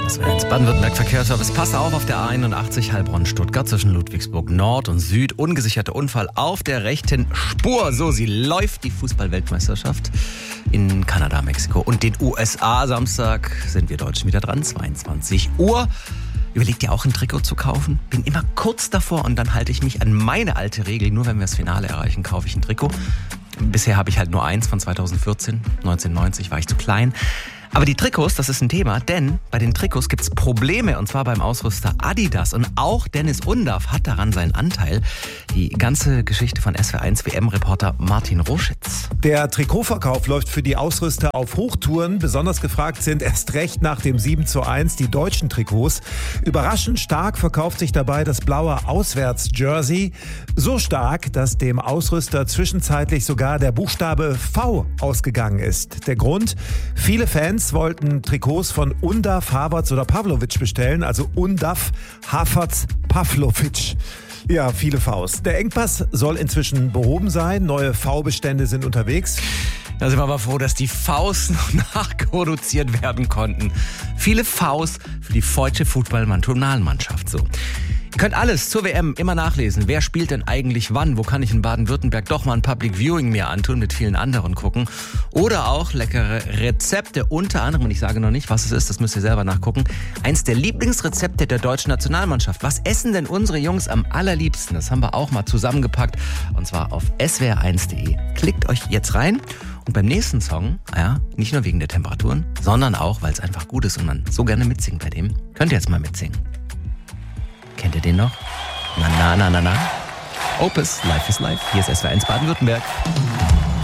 SWR1 Baden-Württemberg Verkehrsservice. Pass auf der A81 Heilbronn-Stuttgart zwischen Ludwigsburg Nord und Süd. Ungesicherter Unfall auf der rechten Spur. So, sie läuft, die Fußball-Weltmeisterschaft in Kanada, Mexiko und den USA. Samstag sind wir Deutschen wieder dran, 22 Uhr. Überlegt ihr auch ein Trikot zu kaufen? Bin immer kurz davor und dann halte ich mich an meine alte Regel. Nur wenn wir das Finale erreichen, kaufe ich ein Trikot. Bisher habe ich halt nur eins von 2014. 1990 war ich zu klein. Aber die Trikots, das ist ein Thema, denn bei den Trikots gibt's Probleme, und zwar beim Ausrüster Adidas. Und auch Dennis Undaff hat daran seinen Anteil. Die ganze Geschichte von SWR1 WM-Reporter Martin Roschitz. Der Trikotverkauf läuft für die Ausrüster auf Hochtouren. Besonders gefragt sind erst recht nach dem 7:1 die deutschen Trikots. Überraschend stark verkauft sich dabei das blaue Auswärts-Jersey. So stark, dass dem Ausrüster zwischenzeitlich sogar der Buchstabe V ausgegangen ist. Der Grund? Viele Fans wollten Trikots von Undaff, Havertz oder Pavlovic bestellen, also Undaff, Havertz, Pavlovic. Ja, viele Vs. Der Engpass soll inzwischen behoben sein. Neue V-Bestände sind unterwegs. Da sind wir aber froh, dass die Vs noch nachproduziert werden konnten. Viele Vs für die deutsche Fußballnationalmannschaft. So. Ihr könnt alles zur WM immer nachlesen. Wer spielt denn eigentlich wann? Wo kann ich in Baden-Württemberg doch mal ein Public Viewing mir antun, mit vielen anderen gucken? Oder auch leckere Rezepte, unter anderem, und ich sage noch nicht, was es ist, das müsst ihr selber nachgucken, eins der Lieblingsrezepte der deutschen Nationalmannschaft. Was essen denn unsere Jungs am allerliebsten? Das haben wir auch mal zusammengepackt, und zwar auf swr1.de. Klickt euch jetzt rein. Und beim nächsten Song, ja, nicht nur wegen der Temperaturen, sondern auch, weil es einfach gut ist und man so gerne mitsingt bei dem, könnt ihr jetzt mal mitsingen. Kennt ihr den noch? Na. Opus, Life is Life. Hier ist SWR1 Baden-Württemberg.